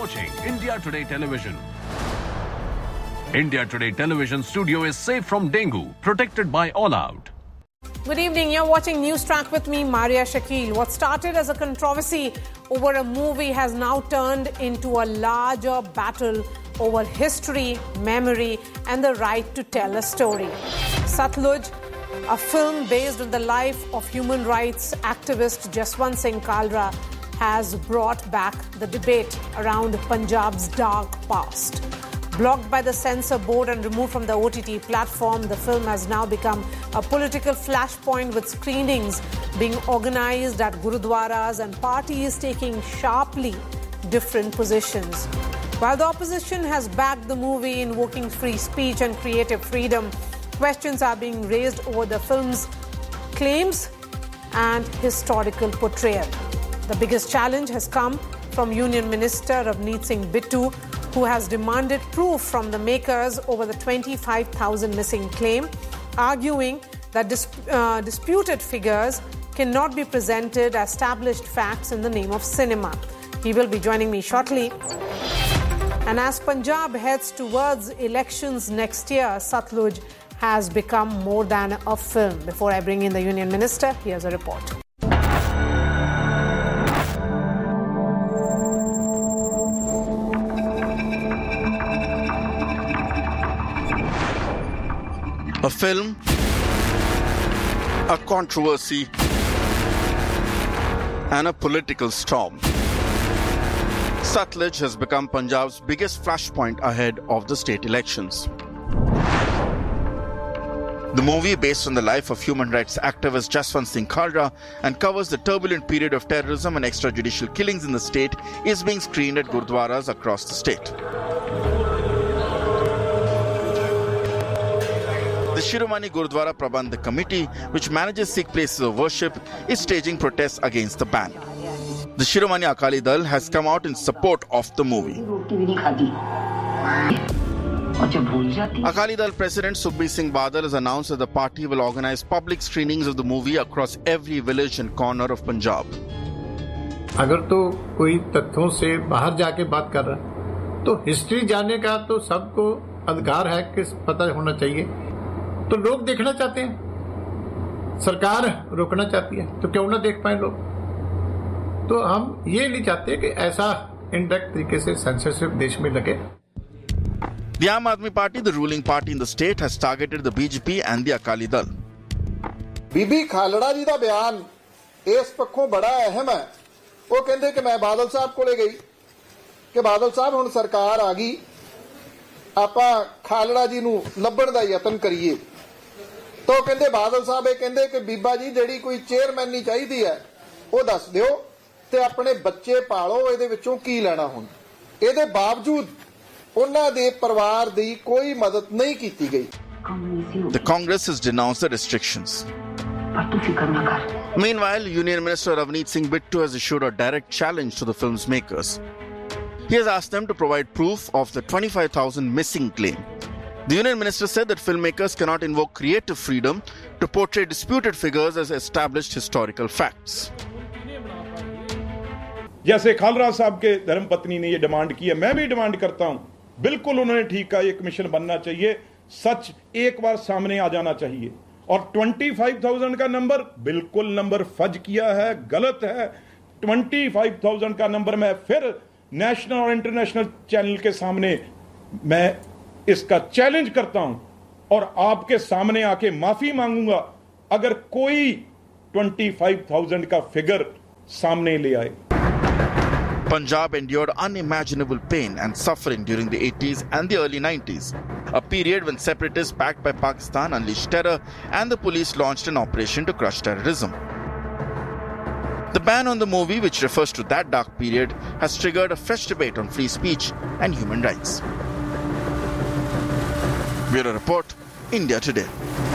watching India Today Television. India Today Television studio is safe from dengue, protected by All Out. Good evening. You're watching News Track with me, Maria Shakil. What started as a controversy over a movie has now turned into a larger battle over history, memory, and the right to tell a story. Satluj, a film based on the life of human rights activist Jaswant Singh Kalra, has brought back the debate around Punjab's dark past. Blocked by the censor board and removed from the OTT platform, the film has now become a political flashpoint, with screenings being organized at gurudwaras and parties taking sharply different positions. While the opposition has backed the movie, invoking free speech and creative freedom, questions are being raised over the film's claims and historical portrayal. The biggest challenge has come from Union Minister Ravneet Singh Bittu, who has demanded proof from the makers over the 25,000 missing claim, arguing that disputed figures cannot be presented as established facts in the name of cinema. He will be joining me shortly. And as Punjab heads towards elections next year, Satluj has become more than a film. Before I bring in the Union Minister, here's a report. A film, a controversy, and a political storm. Satluj has become Punjab's biggest flashpoint ahead of the state elections. The movie, based on the life of human rights activist Jaswant Singh Kalra and covers the turbulent period of terrorism and extrajudicial killings in the state, is being screened at gurudwaras across the state. The Shiromani Gurudwara Prabandhak Committee, which manages Sikh places of worship, is staging protests against the ban. The Shiromani Akali Dal has come out in support of the movie. Akali Dal President Sukhbir Singh Badal has announced that the party will organize public screenings of the movie across every village and corner of Punjab. अगर तो कोई तथ्यों से बाहर जाके बात कर रहा तो हिस्ट्री जानने का तो सबको अधिकार है कि पता होना चाहिए तो लोग देखना चाहते हैं सरकार रोकना चाहती है तो क्यों ना देख पाए लोग तो हम ये नहीं चाहते कि ऐसा इनडायरेक्ट तरीके से सेंसरशिप देश में लगे The Aam Aadmi Party, the ruling party in the state, has targeted the BJP and the Akali Dal. बीबी खालड़ा जी ਦਾ ਬਿਆਨ ਇਸ ਪੱਖੋਂ ਬੜਾ ਅਹਿਮ ਹੈ ਉਹ ਕਹਿੰਦੇ ਕਿ ਮੈਂ ਬਾਦਲ ਸਾਹਿਬ ਕੋਲੇ ਗਈ ਕਿ ਬਾਦਲ ਸਾਹਿਬ ਹੁਣ ਸਰਕਾਰ ਆ ਗਈ ਆਪਾਂ ਖਾਲੜਾ ਜੀ ਨੂੰ ਲੱਭਣ ਦਾ ਯਤਨ ਕਰੀਏ तो कहते बादल साहब ये कहते कि बीबा जी जेड़ी कोई चेयरमैन नहीं चाहिए है वो दस दिओ ते अपने बच्चे पालो इहदे विचों की लेना हुण इहदे बावजूद उन्हां दे परिवार दी कोई मदद नहीं कीती गई. The Congress has denounced the restrictions. Meanwhile, Union Minister Ravneet Singh Bittu has issued a direct challenge to the film's makers. He has asked them to provide proof of the 25,000 missing claim. The Union Minister said that filmmakers cannot invoke creative freedom to portray disputed figures as established historical facts. जैसे खालरा साहब के धर्मपत्नी ने ये demand की है, मैं भी डिमांड करता हूं, बिल्कुल उन्होंने ठीक कहा, ये कमीशन बनना चाहिए, सच एक बार सामने आ जाना चाहिए. और 25,000 का नंबर बिल्कुल नंबर फज किया है, गलत है. 25,000 का नंबर मैं फिर नेशनल और इंटरनेशनल चैनल के सामने मैं इसका चैलेंज करता हूं और आपके सामने आके माफी मांगूंगा अगर कोई 25,000 का फिगर सामने ले आए. Punjab endured unimaginable pain and suffering during the 80s and the early 90s, a period when separatists backed by Pakistan unleashed terror and the police launched an operation to crush terrorism. The ban on the movie, which refers to that dark period, has triggered a fresh debate on free speech and human rights. Bureau Report, India Today.